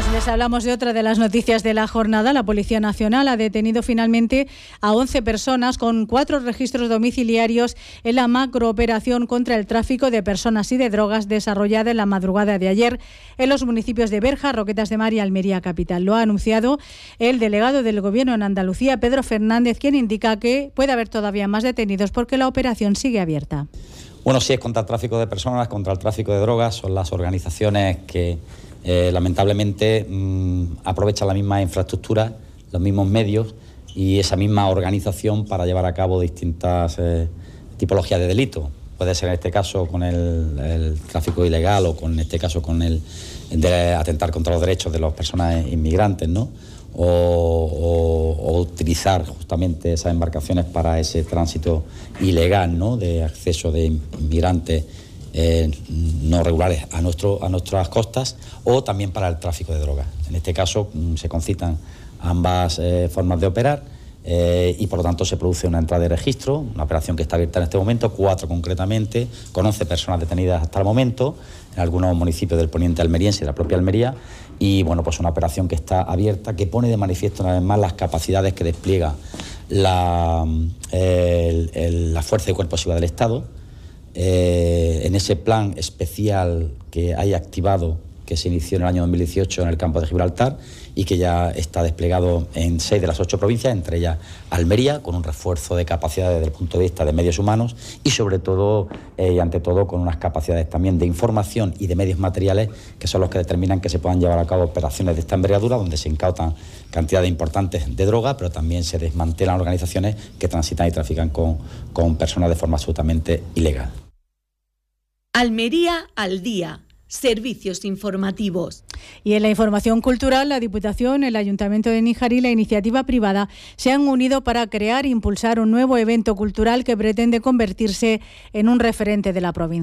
Les hablamos de otra de las noticias de la jornada. La Policía Nacional ha detenido finalmente a 11 personas con 4 registros domiciliarios en la macrooperación contra el tráfico de personas y de drogas desarrollada en la madrugada de ayer en los municipios de Berja, Roquetas de Mar y Almería capital. Lo ha anunciado el delegado del Gobierno en Andalucía, Pedro Fernández, quien indica que puede haber todavía más detenidos porque la operación sigue abierta. Bueno, sí es contra el tráfico de personas, contra el tráfico de drogas, son las organizaciones que lamentablemente aprovechan la misma infraestructura, los mismos medios y esa misma organización para llevar a cabo distintas tipologías de delito. Puede ser en este caso con el tráfico ilegal o en este caso con el de atentar contra los derechos de las personas inmigrantes, ¿no? O utilizar justamente esas embarcaciones para ese tránsito ilegal, ¿no? De acceso de inmigrantes no regulares a nuestras costas, o también para el tráfico de drogas. En este caso se concitan ambas formas de operar y por lo tanto se produce una entrada de registro, una operación que está abierta en este momento, 4 concretamente, con 11 personas detenidas hasta el momento, en algunos municipios del poniente almeriense y de la propia Almería, y bueno, pues una operación que está abierta, que pone de manifiesto una vez más las capacidades que despliega la Fuerza y Cuerpo de Seguridad del Estado, en ese plan especial que hay activado, que se inició en el año 2018 en el campo de Gibraltar y que ya está desplegado en 6 de las 8 provincias, entre ellas Almería, con un refuerzo de capacidades desde el punto de vista de medios humanos y sobre todo y ante todo con unas capacidades también de información y de medios materiales que son los que determinan que se puedan llevar a cabo operaciones de esta envergadura, donde se incautan cantidades importantes de droga, pero también se desmantelan organizaciones que transitan y trafican con personas de forma absolutamente ilegal. Almería al día. Servicios informativos. Y en la información cultural, la Diputación, el Ayuntamiento de Níjar y la iniciativa privada se han unido para crear e impulsar un nuevo evento cultural que pretende convertirse en un referente de la provincia.